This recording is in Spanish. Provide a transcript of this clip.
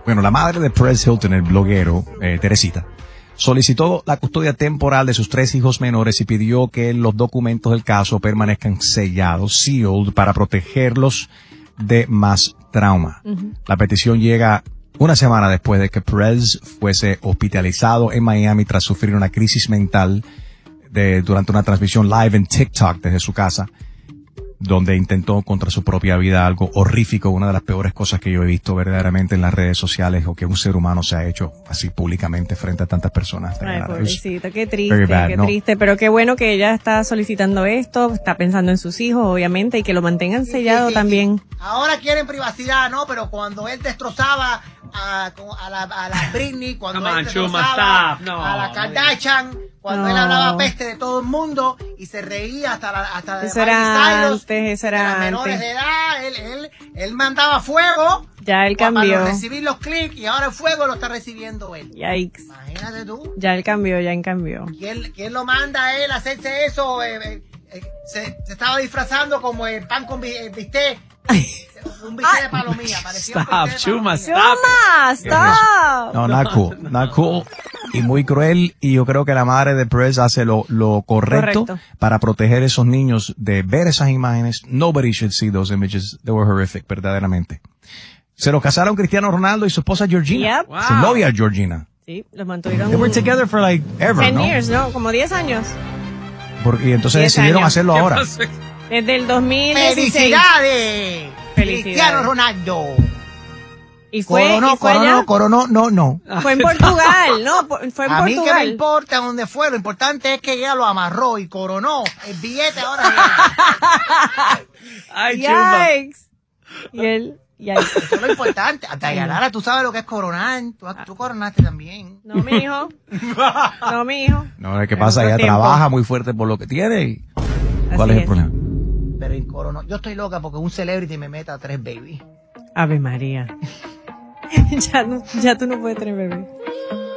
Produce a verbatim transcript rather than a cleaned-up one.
Bueno, la madre de Perez Hilton, el bloguero, eh, Teresita, solicitó la custodia temporal de sus tres hijos menores y pidió que los documentos del caso permanezcan sellados, sealed, para protegerlos de más trauma. Uh-huh. La petición llega una semana después de que Perez fuese hospitalizado en Miami tras sufrir una crisis mental de, durante una transmisión live en TikTok desde su casa, donde intentó contra su propia vida algo horrífico, una de las peores cosas que yo he visto verdaderamente en las redes sociales o que un ser humano se ha hecho así públicamente frente a tantas personas. Ay, pobrecita, qué triste, bad, qué ¿no? triste, pero qué bueno que ella está solicitando esto, está pensando en sus hijos, obviamente, y que lo mantengan sellado sí, sí, también. Sí. Ahora quieren privacidad, ¿no? Pero cuando él destrozaba a, a, la, a la Britney, cuando Come él on, destrozaba Chuma, no, a la Kardashian, cuando no. él hablaba peste de todo el mundo y se reía hasta la, hasta de eso era Cyrus, antes, eso era antes. Menores de edad, él, él, él mandaba fuego. Ya él cambió. Para recibir los clics y ahora el fuego lo está recibiendo él. Yikes. Imagínate tú. Ya él cambió, ya él cambió. ¿Quién, quién lo manda a él a hacerse eso? Eh, eh, eh, se, se estaba disfrazando como el pan con bistec. Un bistec de palomilla. Stop, Chuma, stop. Chuma, stop. No, not cool, not cool. Y muy cruel, y yo creo que la madre de Perez hace lo, lo correcto, correcto para proteger a esos niños de ver esas imágenes. Nobody should see those images. They were horrific, verdaderamente. Se los casaron Cristiano Ronaldo y su esposa Georgina. Yep. Wow. Su novia Georgina. Sí, los mantuvieron. They were together for like ever, ten ¿no? years, ¿no? Como diez años. Por, y entonces decidieron años. hacerlo ahora. Desde el dos mil dieciséis. ¡Felicidades! Felicidades. Cristiano Ronaldo. Y fue, coronó, y fue coronó, allá. coronó, no, no. Fue en Portugal, no, fue en a Portugal. A mí que me importa dónde fue, lo importante es que ella lo amarró y coronó el billete ahora. Ay, Chuma. Y él, yikes. Eso es lo importante. Hasta Dayanara, tú sabes lo que es coronar. Tú, tú coronaste también. No, mi hijo. No, mi hijo. No, es que pasa, ella tiempo. trabaja muy fuerte por lo que tiene. Y ¿cuál es, es el problema? Pero en coronó. Yo estoy loca porque un celebrity me meta a tres baby. Ave María. ya, no, ya tú no puedes tener bebé.